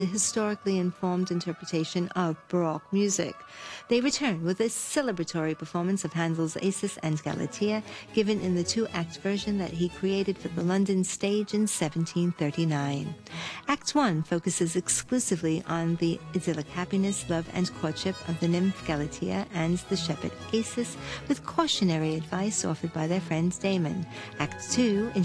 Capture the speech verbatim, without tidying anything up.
a historically informed interpretation of Baroque music. They return with a celebratory performance of Handel's Acis and Galatea, given in the two-act version that he created for the London stage in seventeen thirty-nine. Act one focuses exclusively on the idyllic happiness, love, and courtship of the nymph Galatea and the shepherd Acis, with cautionary advice offered by their friend Damon. Act two